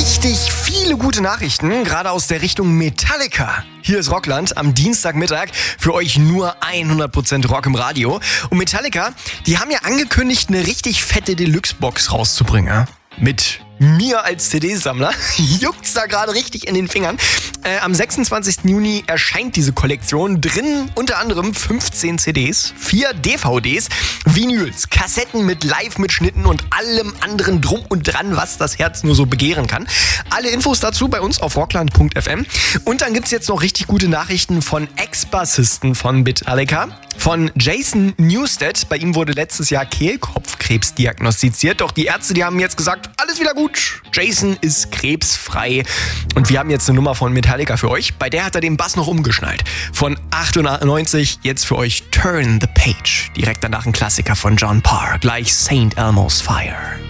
richtig viele gute Nachrichten, gerade aus der Richtung Metallica. Hier ist Rockland am Dienstagmittag, für euch nur 100% Rock im Radio. Und Metallica, die haben ja angekündigt, eine richtig fette Deluxe-Box rauszubringen. Mit mir als CD-Sammler juckt's da gerade richtig in den Fingern. Am 26. Juni erscheint diese Kollektion. Drin unter anderem 15 CDs, 4 DVDs, Vinyls, Kassetten mit Live-Mitschnitten und allem anderen drum und dran, was das Herz nur so begehren kann. Alle Infos dazu bei uns auf rockland.fm. Und dann gibt's jetzt noch richtig gute Nachrichten von Ex-Bassisten von Metallica, von Jason Newsted. Bei ihm wurde letztes Jahr Kehlkopfkrebs diagnostiziert. Doch die Ärzte, die haben jetzt gesagt, alles wieder gut. Jason ist krebsfrei. Und wir haben jetzt eine Nummer von Metallica für euch. Bei der hat er den Bass noch umgeschnallt. Von 98 jetzt für euch Turn the Page. Direkt danach ein Klassiker von John Parr. Gleich St. Elmo's Fire.